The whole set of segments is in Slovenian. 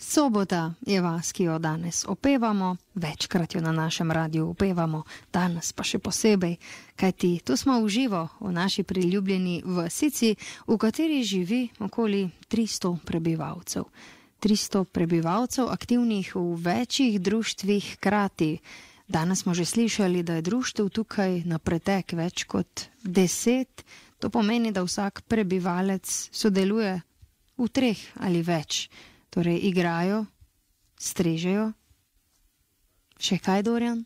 Sobota je vas, ki jo danes opevamo, večkrat jo na našem radiju opevamo, danes pa še posebej, kajti tu smo v živo v naši priljubljeni vasici, v kateri živi okoli 300 prebivalcev. 300 prebivalcev aktivnih v večjih društvih hkrati. Danes smo že slišali, da je društev tukaj na pretek več kot 10. To pomeni, da vsak prebivalec sodeluje v 3 ali več. Torej igrajo, strežejo. Še kaj, Dorjan?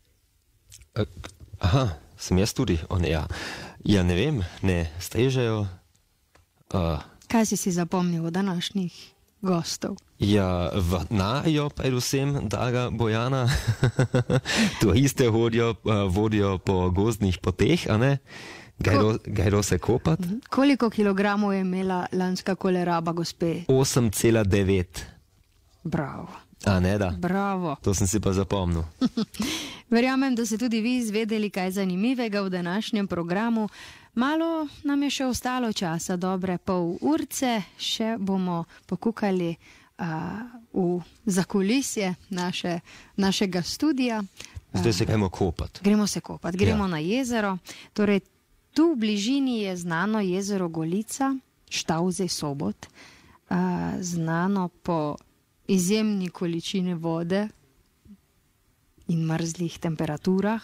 Aha, sem jaz tudi, ja. Ja, ne vem, ne strežejo. Kaj si zapomnil od današnjih gostov? Ja, vatnajo predvsem, draga Bojana. Turiste vodijo po gozdnih poteh, a ne? Gajdo se kopat. Koliko kilogramov je imela lanska koleraba, gospe? 8,9. Bravo. A ne da? Bravo. To sem si pa zapomnil. Verjamem, da ste tudi vi izvedeli kaj zanimivega v današnjem programu. Malo nam je še ostalo časa, dobre pol urce, še bomo pokukali v zakulisje našega studija. Zdaj se gremo kopat. Gremo se kopat, gremo na jezero. Torej, tu v bližini je znano jezero Golica, Štavze Sobot, znano po izjemni količini vode in mrzlih temperaturah.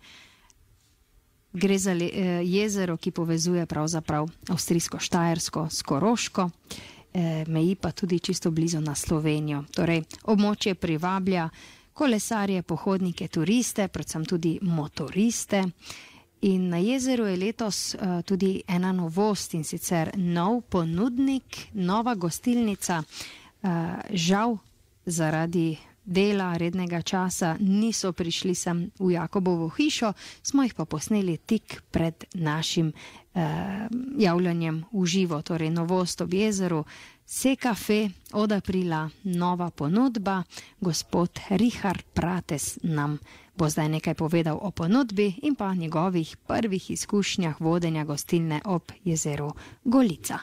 Gre za jezero, ki povezuje pravzaprav avstrijsko Štajersko s Koroško, meji pa tudi čisto blizu na Slovenijo. Torej, območje privablja kolesarje, pohodnike, turiste, predvsem tudi motoriste. In na jezeru je letos tudi ena novost, in sicer nov ponudnik, nova gostilnica. Žal zaradi dela rednega časa niso prišli sem v Jakobovo hišo, smo jih pa posneli tik pred našim javljanjem v živo. Torej novost ob jezeru, Se Cafe od aprila, nova ponudba. Gospod Richard Prates nam bo zdaj nekaj povedal o ponudbi in pa njegovih prvih izkušnjah vodenja gostilne ob jezeru Golica.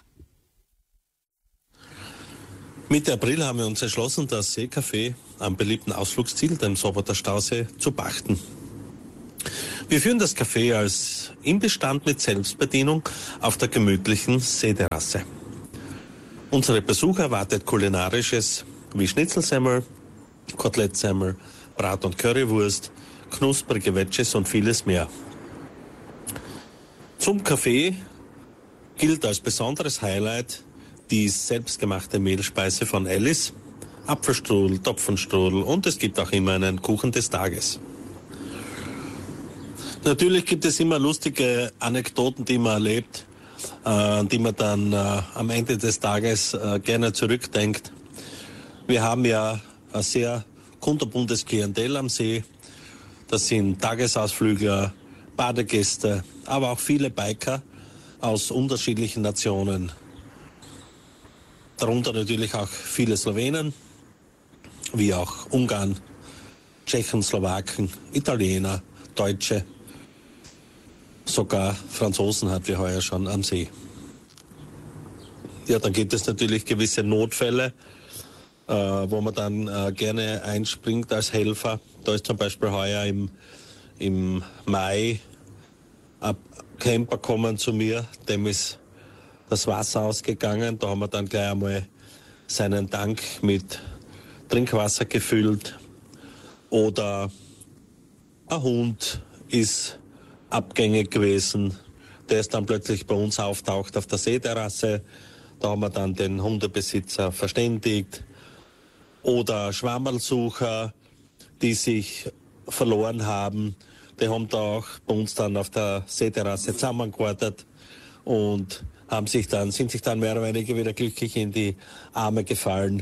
Mitte April haben wir uns entschlossen, das See-Café am beliebten Ausflugsziel, dem Soboter Stausee, zu pachten. Wir führen das Café als Imbestand mit Selbstbedienung auf der gemütlichen Seeterrasse. Unsere Besucher erwartet Kulinarisches wie Schnitzelsemmel, Kotelettsemmel, Brat- und Currywurst, knusprige Veggies und vieles mehr. Zum Café gilt als besonderes Highlight die selbstgemachte Mehlspeise von Alice, Apfelstrudel, Topfenstrudel und es gibt auch immer einen Kuchen des Tages. Natürlich gibt es immer lustige Anekdoten, die man erlebt, die man dann am Ende des Tages gerne zurückdenkt. Wir haben ja ein sehr kunterbuntes Klientel am See. Das sind Tagesausflügler, Badegäste, aber auch viele Biker aus unterschiedlichen Nationen. Darunter natürlich auch viele Slowenen, wie auch Ungarn, Tschechen, Slowaken, Italiener, Deutsche, sogar Franzosen hatten wir heuer schon am See. Ja, dann gibt es natürlich gewisse Notfälle, wo man dann gerne einspringt als Helfer. Da ist zum Beispiel heuer im Mai ein Camper gekommen zu mir, dem ist das Wasser ausgegangen. Da haben wir dann gleich einmal seinen Tank mit Trinkwasser gefüllt. Oder ein Hund ist abgängig gewesen. Der ist dann plötzlich bei uns auftaucht auf der Seeterrasse. Da haben wir dann den Hundebesitzer verständigt. Oder Schwammerlsucher, die sich verloren haben. Die haben da auch bei uns dann auf der Seeterrasse zusammengewartet und sind sich dann mehr oder weniger wieder glücklich in die Arme gefallen.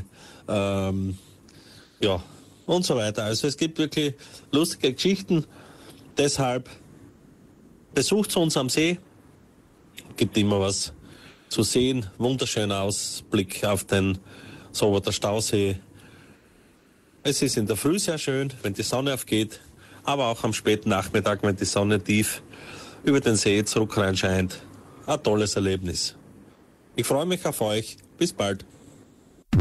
Ja, und so weiter. Also es gibt wirklich lustige Geschichten. Deshalb besucht uns am See. Gibt immer was zu sehen. Wunderschöner Ausblick auf den Soboter Stausee. Es ist in der Früh sehr schön, wenn die Sonne aufgeht, aber auch am späten Nachmittag, wenn die Sonne tief über den See zurück reinscheint. Ein tolles Erlebnis. Ich freue mich auf euch. Bis bald.